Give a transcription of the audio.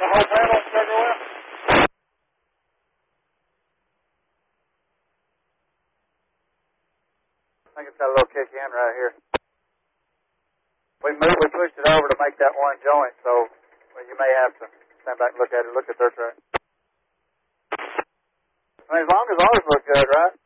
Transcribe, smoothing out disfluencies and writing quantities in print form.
The whole panel trigger well? I think it's got a little kick in right here. We pushed it over to make that one joint, so you may have to stand back and look at it, look at their track. I mean, as long as ours look good, right?